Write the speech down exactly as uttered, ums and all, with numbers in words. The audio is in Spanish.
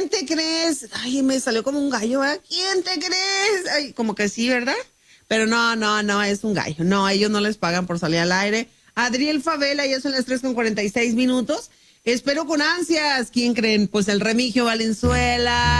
¿quién te crees? Ay, me salió como un gallo, ¿verdad? ¿Quién te crees? Ay, como que sí, ¿verdad? Pero no, no, no, es un gallo. No, ellos no les pagan por salir al aire. Adriel Favela, ya son las tres con cuarenta y seis minutos. Espero con ansias. ¿Quién creen? Pues el Remigio Valenzuela.